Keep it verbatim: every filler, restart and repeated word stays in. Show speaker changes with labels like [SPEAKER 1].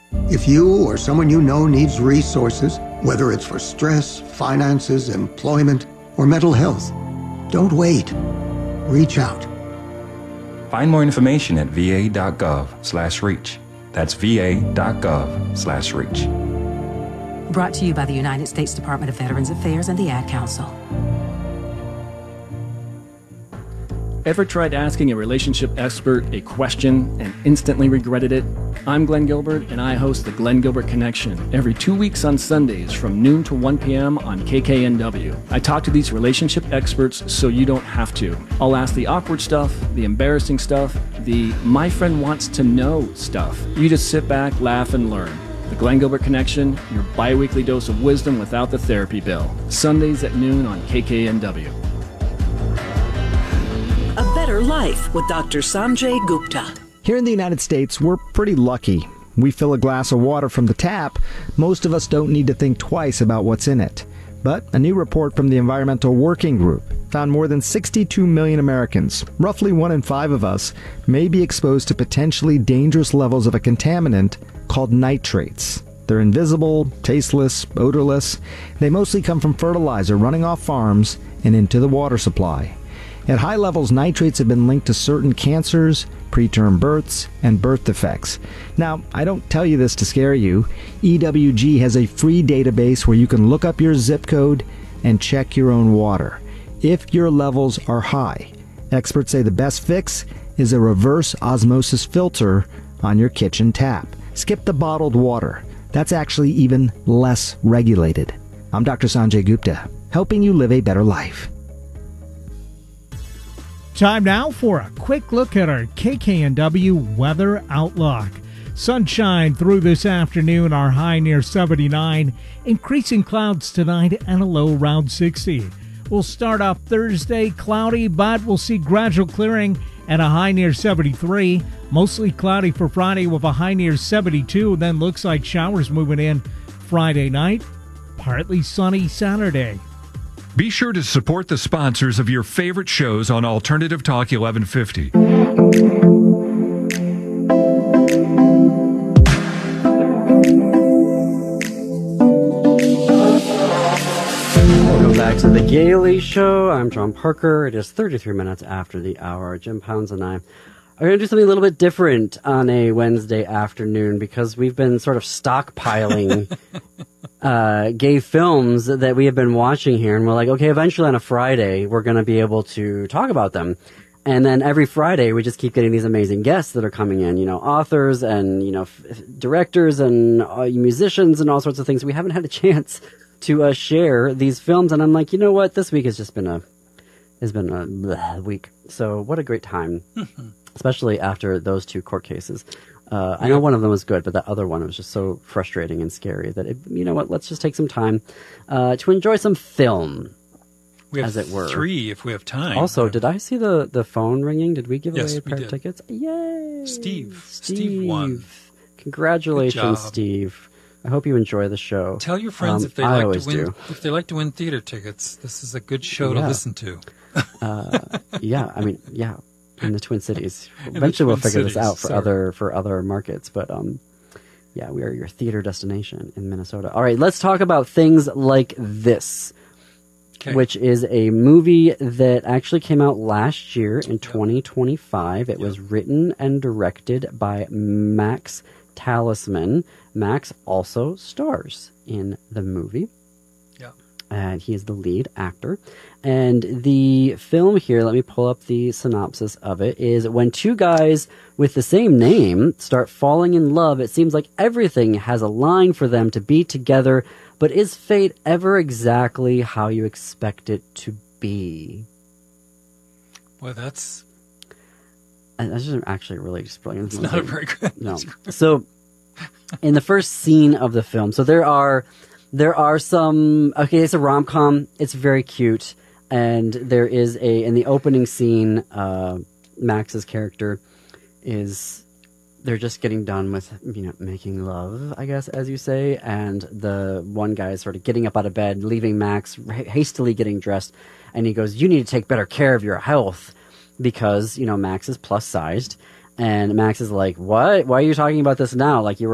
[SPEAKER 1] If you or someone you know needs resources, whether it's for stress, finances, employment, or mental health, don't wait. Reach out.
[SPEAKER 2] Find more information at va.gov slash reach. That's va.gov slash reach.
[SPEAKER 3] Brought to you by the United States Department of Veterans Affairs and the Ad Council.
[SPEAKER 4] Ever tried asking a relationship expert a question and instantly regretted it? I'm Glenn Gilbert, and I host the Glenn Gilbert Connection every two weeks on Sundays from noon to one p.m. on K K N W. I talk to these relationship experts so you don't have to. I'll ask the awkward stuff, the embarrassing stuff, the my friend wants to know stuff. You just sit back, laugh, and learn. The Glenn Gilbert Connection, your bi-weekly dose of wisdom without the therapy bill. Sundays at noon on K K N W.
[SPEAKER 5] A Better Life with Doctor Sanjay Gupta.
[SPEAKER 6] Here in the United States, we're pretty lucky. We fill a glass of water from the tap. Most of us don't need to think twice about what's in it. But a new report from the Environmental Working Group found more than sixty-two million Americans, roughly one in five of us, may be exposed to potentially dangerous levels of a contaminant called nitrates. They're invisible, tasteless, odorless. They mostly come from fertilizer running off farms and into the water supply. At high levels, nitrates have been linked to certain cancers, preterm births, and birth defects. Now, I don't tell you this to scare you. E W G has a free database where you can look up your zip code and check your own water. If your levels are high, experts say the best fix is a reverse osmosis filter on your kitchen tap. Skip the bottled water. That's actually even less regulated. I'm Doctor Sanjay Gupta, helping you live a better life.
[SPEAKER 7] Time now for a quick look at our K K N W weather outlook. Sunshine through this afternoon, our high near seventy-nine. Increasing clouds tonight and a low around sixty. We'll start off Thursday cloudy, but we'll see gradual clearing and a high near seventy-three. Mostly cloudy for Friday with a high near seventy-two. Then looks like showers moving in Friday night. Partly sunny Saturday.
[SPEAKER 8] Be sure to support the sponsors of your favorite shows on Alternative Talk eleven fifty.
[SPEAKER 9] Welcome back to The Gailey Show. I'm John Parker. It is thirty-three minutes after the hour. Jim Pounds and I are going to do something a little bit different on a Wednesday afternoon because we've been sort of stockpiling uh, gay films that we have been watching here. And we're like, okay, eventually on a Friday, we're going to be able to talk about them. And then every Friday, we just keep getting these amazing guests that are coming in, you know, authors and, you know, f- directors and uh, musicians and all sorts of things. We haven't had a chance to uh, share these films. And I'm like, you know what? This week has just been a, has been a bleh week. So what a great time. Especially after those two court cases. Uh, I know one of them was good, but that other one was just so frustrating and scary that, it, you know what, let's just take some time uh, to enjoy some film,
[SPEAKER 10] we have
[SPEAKER 9] as it were.
[SPEAKER 10] Three, if we have time.
[SPEAKER 9] Also, did I see the, the phone ringing? Did we give
[SPEAKER 10] yes,
[SPEAKER 9] away a pair
[SPEAKER 10] we
[SPEAKER 9] of
[SPEAKER 10] did.
[SPEAKER 9] tickets? Yay!
[SPEAKER 10] Steve.
[SPEAKER 9] Steve.
[SPEAKER 10] Steve won.
[SPEAKER 9] Congratulations, Steve. I hope you enjoy the show.
[SPEAKER 10] Tell your friends
[SPEAKER 9] um,
[SPEAKER 10] if they
[SPEAKER 9] I
[SPEAKER 10] like to win.
[SPEAKER 9] Do.
[SPEAKER 10] If they like to win theater tickets, this is a good show
[SPEAKER 9] yeah.
[SPEAKER 10] to listen to.
[SPEAKER 9] uh, yeah, I mean, yeah. In the Twin Cities.
[SPEAKER 10] In
[SPEAKER 9] Eventually, we'll figure
[SPEAKER 10] Cities,
[SPEAKER 9] this out for
[SPEAKER 10] sorry.
[SPEAKER 9] other for other markets. But um, yeah, we are your theater destination in Minnesota. All right, let's talk about Things Like This,
[SPEAKER 10] okay.
[SPEAKER 9] which is a movie that actually came out last year in twenty twenty-five. It yep. was written and directed by Max Talisman. Max also stars in the movie.
[SPEAKER 10] Yeah.
[SPEAKER 9] And he is the lead actor. And the film here, let me pull up the synopsis of it, is when two guys with the same name start falling in love, it seems like everything has a line for them to be together, but is fate ever exactly how you expect it to be?
[SPEAKER 10] Well, that's...
[SPEAKER 9] And that's just actually really just brilliant.
[SPEAKER 10] It's not a very good...
[SPEAKER 9] No. So, in the first scene of the film, so there are... There are some... Okay, it's a rom-com. It's very cute. And there is a... In the opening scene, uh, Max's character is... They're just getting done with, you know, making love, I guess, as you say. And the one guy is sort of getting up out of bed, leaving Max, hastily getting dressed. And he goes, you need to take better care of your health because, you know, Max is plus-sized. And Max is like, what? Why are you talking about this now? Like, you were